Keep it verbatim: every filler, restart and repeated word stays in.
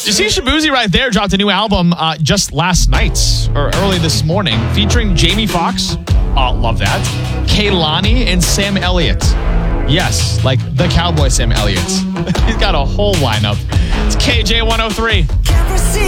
you see Shabuzi right there dropped a new album uh, just last night or early this morning featuring Jamie Foxx. Oh, love that. Kehlani and Sam Elliott. Yes, like the Cowboy Sam Elliott. He's got a whole lineup. It's K J one oh three.